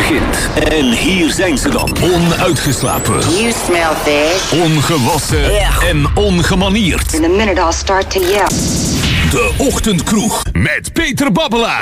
begint. En hier zijn ze dan. Onuitgeslapen. You smell fish. Ongewassen en ongemanierd. In a minute I'll start to yell. De Ochtendkroeg met Peter Babbelaar.